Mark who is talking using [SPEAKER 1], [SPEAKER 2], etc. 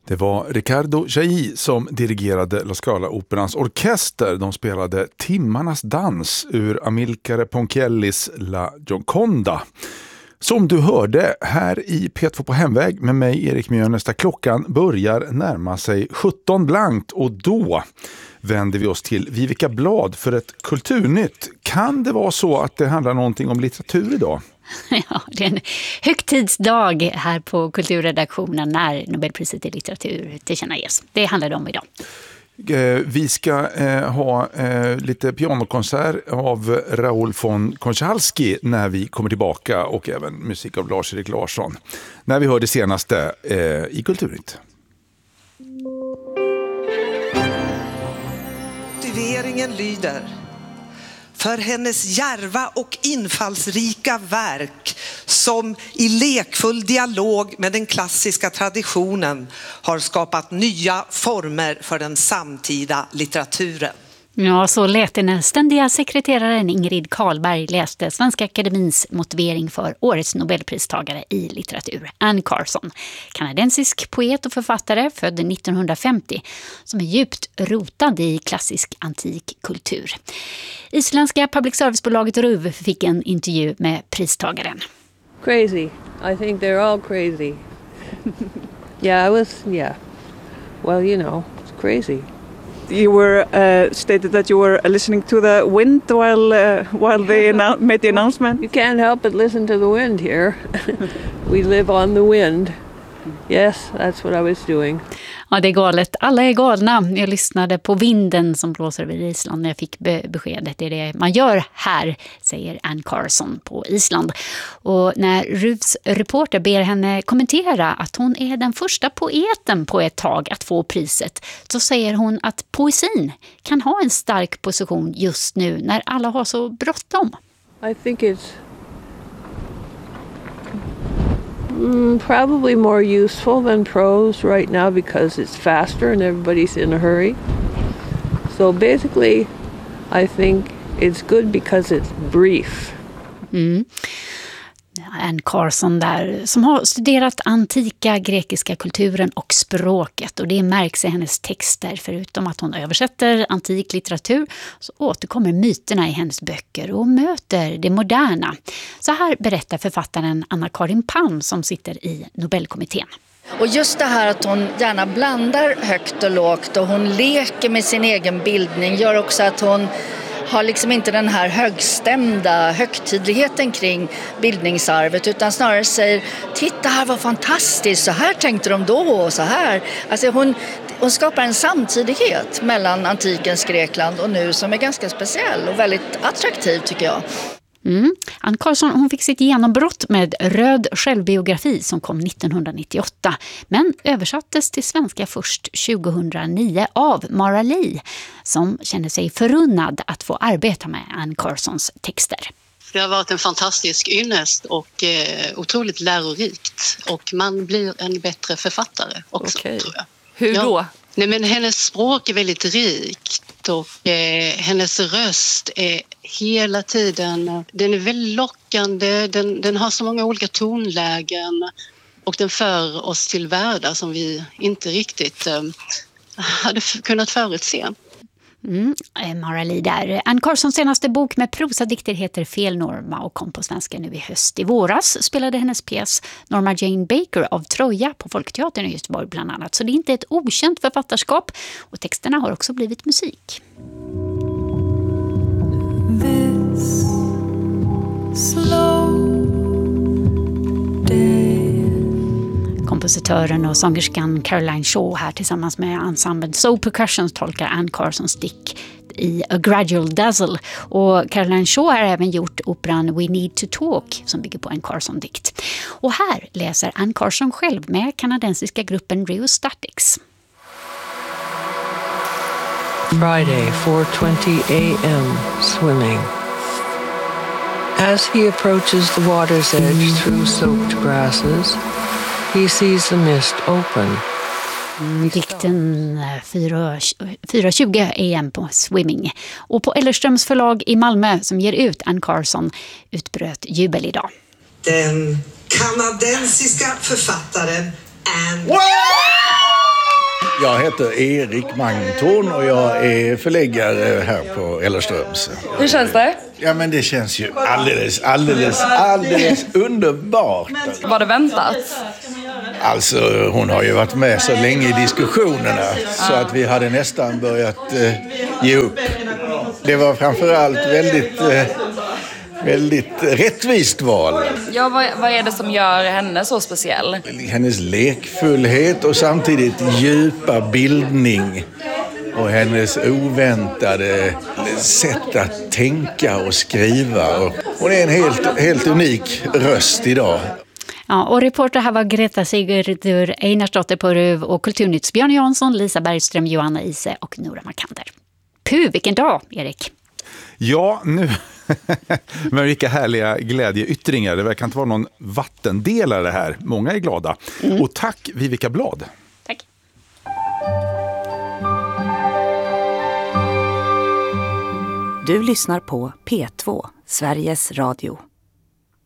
[SPEAKER 1] Det var Riccardo Chailly som dirigerade La Scala-operans orkester. De spelade Timmarnas dans ur Amilcare Ponchiellis La Gioconda. Som du hörde här i P2 på hemväg med mig Erik Mjörnes, där klockan börjar närma sig 17 blankt, och då vänder vi oss till Vivica Blad för ett kulturnytt. Kan det vara så att det handlar någonting om litteratur idag?
[SPEAKER 2] Ja, det är en högtidsdag här på kulturredaktionen när Nobelpriset i litteratur tillkännages. Det handlar det om idag.
[SPEAKER 1] Vi ska ha lite pianokonsert av Raoul von Konchalski när vi kommer tillbaka, och även musik av Lars-Erik Larsson när vi hör det senaste i Kulturnytt.
[SPEAKER 3] Motiveringen lyder: för hennes djärva och infallsrika verk som i lekfull dialog med den klassiska traditionen har skapat nya former för den samtida litteraturen.
[SPEAKER 2] Ja, så lät den ständiga sekreteraren Ingrid Karlberg läste Svenska Akademins motivering för årets Nobelpristagare i litteratur, Anne Carson, kanadensisk poet och författare född 1950, som är djupt rotad i klassisk antik kultur. Isländska public servicebolaget RUV fick en intervju med pristagaren.
[SPEAKER 4] Crazy. I think they're all crazy. Well, you know, it's crazy.
[SPEAKER 5] You were stated that you were listening to the wind while they made the announcement.
[SPEAKER 4] You can't help but listen to the wind here. We live on the wind. Yes, that's what I was doing.
[SPEAKER 2] Ja, det är galet. Alla är galna. Jag lyssnade på vinden som blåser över Island när jag fick beskedet. Det är det man gör här, säger Anne Carson på Island. Och när RUVs reporter ber henne kommentera att hon är den första poeten på ett tag att få priset, så säger hon att poesin kan ha en stark position just nu när alla har så bråttom.
[SPEAKER 4] I think it's probably more useful than prose right now because it's faster and everybody's in a hurry. So basically, I think it's good because it's brief.
[SPEAKER 2] Anne Carson där, som har studerat antika grekiska kulturen och språket, och det märks i hennes texter. Förutom att hon översätter antik litteratur så återkommer myterna i hennes böcker och möter det moderna. Så här berättar författaren Anna-Karin Palm som sitter i Nobelkommittén.
[SPEAKER 6] Och just det här att hon gärna blandar högt och lågt och hon leker med sin egen bildning gör också att hon har liksom inte den här högstämda högtidligheten kring bildningsarvet, utan snarare säger: titta här, vad fantastiskt, så här tänkte de då och så här. Alltså hon skapar en samtidighet mellan antikens Grekland och nu som är ganska speciell och väldigt attraktiv, tycker jag.
[SPEAKER 2] Anne Carson, hon fick sitt genombrott med Röd självbiografi som kom 1998, men översattes till svenska först 2009 av Mara Lee, som kände sig förunnad att få arbeta med Anne Carsons texter.
[SPEAKER 7] Det har varit en fantastisk ynnest och otroligt lärorikt, och man blir en bättre författare också, tror jag.
[SPEAKER 5] Hur då?
[SPEAKER 7] Nej, men hennes språk är väldigt rikt, och hennes röst är hela tiden, den är väldigt lockande, den har så många olika tonlägen, och den för oss till världar som vi inte riktigt hade kunnat förutse.
[SPEAKER 2] Mara Lee där. Anne Carsons senaste bok med prosadikter heter Fel Norma och kom på svenska nu i höst. I våras spelade hennes pjäs Norma Jane Baker av Troja på Folkteatern i Göteborg bland annat. Så det är inte ett okänt författarskap, och texterna har också blivit musik. This slow day. Kompositören och sångerskan Caroline Shaw här tillsammans med ensemblen So Percussion tolkar Anne Carsons dikt i A Gradual Dazzle. Och Caroline Shaw har även gjort operan We Need to Talk som bygger på en Carson-dikt. Och här läser Anne Carson själv med kanadensiska gruppen Rheostatics.
[SPEAKER 4] Friday, 4:20 a.m. swimming. As he approaches the water's edge through soaked grasses, he sees the mist open.
[SPEAKER 2] Dikten 4:20 am på Swimming. Och på Ellerströms förlag i Malmö som ger ut Anne Carson utbröt jubel idag.
[SPEAKER 3] Den kanadensiska författaren Anne...
[SPEAKER 8] Jag heter Erik Magntorn och jag är förläggare här på Ellerströms.
[SPEAKER 9] Hur känns det?
[SPEAKER 8] Ja, men det känns ju alldeles underbart.
[SPEAKER 9] Var det väntat?
[SPEAKER 8] Alltså, hon har ju varit med så länge i diskussionerna så att vi hade nästan börjat ge upp. Det var framförallt väldigt rättvist val.
[SPEAKER 9] Ja, vad är det som gör henne så speciell?
[SPEAKER 8] Hennes lekfullhet och samtidigt djupa bildning och hennes oväntade sätt att tänka och skriva. Hon är en helt unik röst idag.
[SPEAKER 2] Ja, och reporter här var Greta Sigurdur Einarsdotter på RUV och Kulturnytts Björn Jansson, Lisa Bergström, Johanna Ise och Nora Markander. Puh, vilken dag, Erik!
[SPEAKER 1] Ja, nu... Men vilka härliga glädjeyttringar. Det verkar inte vara någon vattendelare här. Många är glada. Och tack Vivica Blad.
[SPEAKER 2] Tack.
[SPEAKER 10] Du lyssnar på P2, Sveriges Radio.